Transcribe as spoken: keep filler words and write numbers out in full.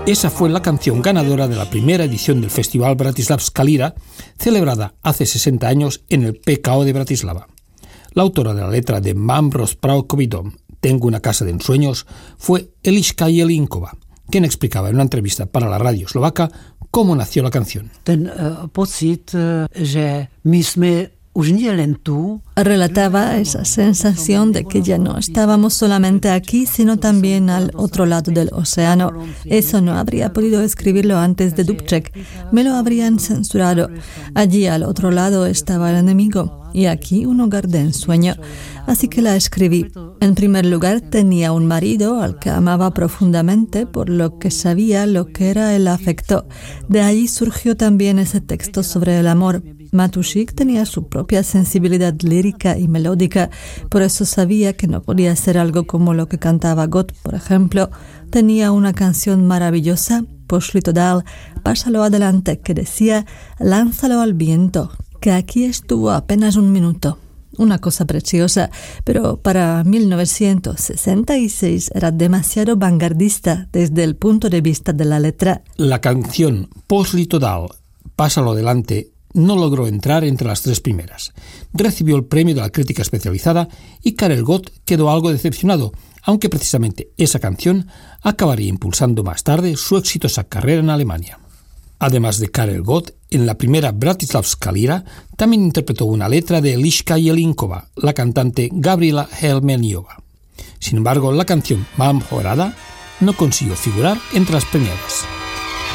Esa fue la canción ganadora de la primera edición del Festival Bratislavska Lira, celebrada hace sesenta años en el P K O de Bratislava. La autora de la letra de Mám rozprávkový dom, Tengo una casa de ensueños, fue Eliška Jelínkova, quien explicaba en una entrevista para la radio eslovaca cómo nació la canción. Ten uh, pocit, uh, že my sme už nie len tu. Relataba esa sensación de que ya no estábamos solamente aquí, sino también al otro lado del océano. Eso no habría podido escribirlo antes de Dubček. Me lo habrían censurado. Allí al otro lado estaba el enemigo y aquí un hogar de ensueño. Así que la escribí. En primer lugar, tenía un marido al que amaba profundamente, por lo que sabía lo que era el afecto. De allí surgió también ese texto sobre el amor. Matušík tenía su propia sensibilidad lírica y melódica, por eso sabía que no podía ser algo como lo que cantaba Gott, por ejemplo. Tenía una canción maravillosa, Pošli to dál, Pásalo adelante, que decía, lánzalo al viento, que aquí estuvo apenas un minuto. Una cosa preciosa, pero para mil novecientos sesenta y seis era demasiado vanguardista desde el punto de vista de la letra. La canción Pošli to dál, Pásalo adelante, no logró entrar entre las tres primeras. Recibió el premio de la crítica especializada y Karel Gott quedó algo decepcionado, aunque precisamente esa canción acabaría impulsando más tarde su exitosa carrera en Alemania. Además de Karel Gott, en la primera Bratislavska Lira también interpretó una letra de Eliška Jelínkova, la cantante Gabriela Helmeniova. Sin embargo, la canción Mám horada no consiguió figurar entre las premiadas.